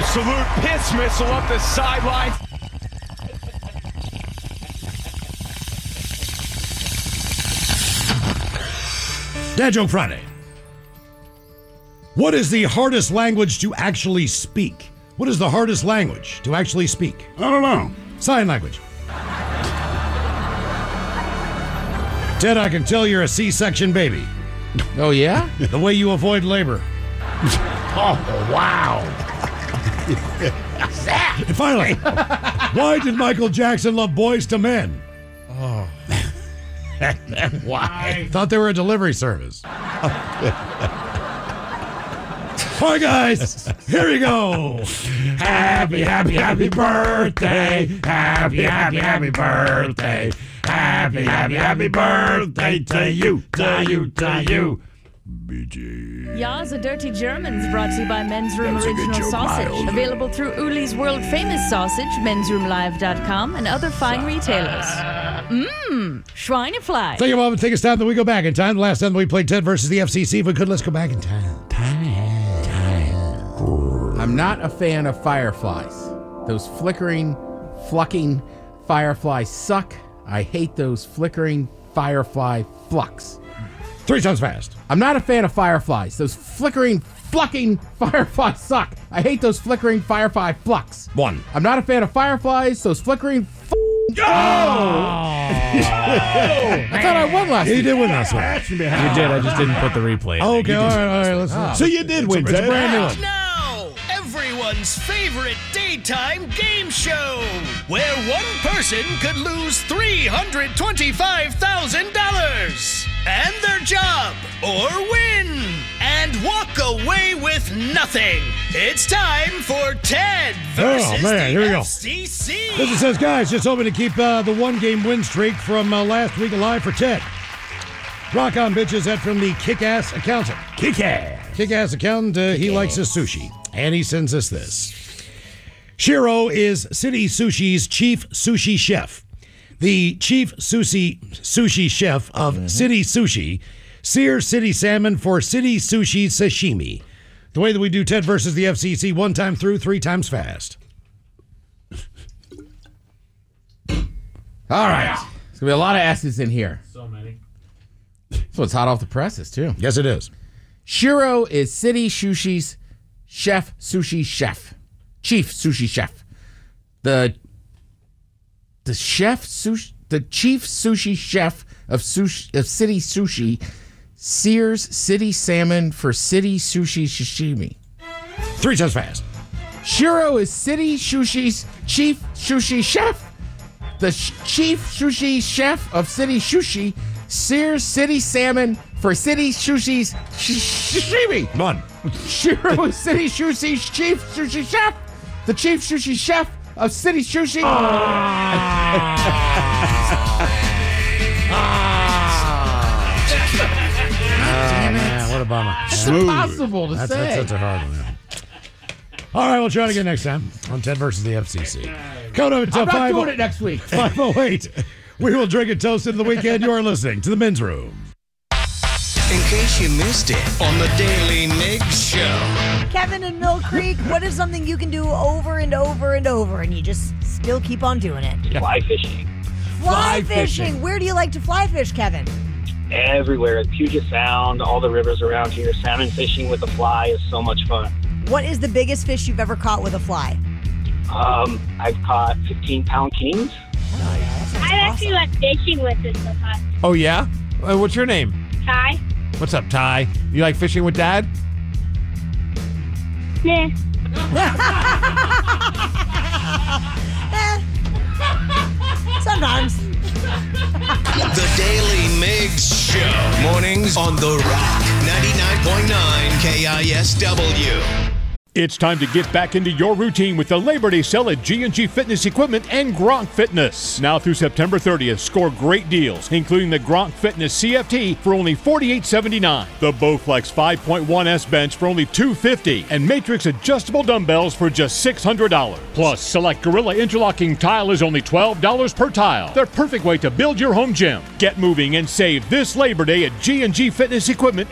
Absolute piss missile up the sideline. Dad Joke Friday. What is the hardest language to actually speak? What is the hardest language to actually speak? I don't know. Sign language. Ted, I can tell you're a C-section baby. Oh, yeah? The way you avoid labor. Oh, wow. And finally, why did Michael Jackson love Boyz II Men? Oh. Why? Thought they were a delivery service. All right, guys, here we go. Happy, happy, happy birthday. Happy, happy, happy birthday. Happy, happy, happy birthday to you, to you, to you. BG. Ya's a Dirty Germans brought to you by Men's Room That's a good Original joke, Sausage. Miles. Available through Uli's World Famous Sausage, mensroomlive.com, and other fine retailers. Schweinefly. Thank you, Mom. Take us time that we go back in time. The last time that we played Ted versus the FCC. If we could, let's go back in time. I'm not a fan of fireflies. Those flickering, flucking fireflies suck. I hate those flickering firefly flucks. 3 times fast. I'm not a fan of fireflies. Those flickering, flucking fireflies suck. I hate those flickering firefly flucks. 1. I'm not a fan of fireflies. Those flickering. I thought I won last You week. did win last one. You did. I just didn't put the replay in. Okay, all right. Listen. So you did win, It's a Ted. brand new one. Now, everyone's favorite daytime game show, where one person could lose $325,000 and their job, or win and walk away with nothing. It's time for Ted versus man, here we the go. FCC. This one says, guys, just hoping to keep the one-game win streak from last week alive for Ted. Rock on, bitches. That from the Kick-Ass Accountant. Kick-ass. Kick-Ass Accountant, he likes his sushi. And he sends us this. Shiro is City Sushi's chief sushi chef. The chief sushi chef of City Sushi sears City salmon for City Sushi sashimi. The way that we do Ted versus the FCC, 1 time through, 3 times fast. All right. There's going to be a lot of S's in here. So many. So it's hot off the presses, too. Yes, it is. Shiro is City Sushi's sushi chef. Chief sushi chef. The chief sushi chef of City Sushi sears City salmon for City Sushi sashimi. 3 times fast. Shiro is City Sushi's chief sushi chef. The chief sushi chef of City Sushi sears City salmon for City Sushi's sashimi. 1. Shiro is City Sushi's chief sushi chef. The chief sushi chef of City Sushi. Man, what a bummer. It's impossible to That's say. a hard one. All right, we'll try it again next time on Ted versus the FCC. Coming up I'm at not doing it next week. 5:08. We will drink and toast into the weekend. You are listening to the Men's Room. In case you missed it on the Daily Mix Show. Kevin in Mill Creek, what is something you can do over and over and over and you just still keep on doing it? Fly fishing. Fly fishing. Where do you like to fly fish, Kevin? Everywhere. Puget Sound, all the rivers around here. Salmon fishing with a fly is so much fun. What is the biggest fish you've ever caught with a fly? I've caught 15-pound kings. I actually like fishing with this sometimes. Oh, yeah? What's your name? Ty? What's up, Ty? You like fishing with Dad? Yeah. Sometimes. The Daily Mix Show. Mornings on The Rock. 99.9 KISW. It's time to get back into your routine with the Labor Day sale at G&G Fitness Equipment and Gronk Fitness. Now through September 30th, score great deals, including the Gronk Fitness CFT for only $48.79, the Bowflex 5.1S bench for only $250, and Matrix adjustable dumbbells for just $600. Plus, select Gorilla interlocking tile is only $12 per tile. The perfect way to build your home gym. Get moving and save this Labor Day at G&G Fitness Equipment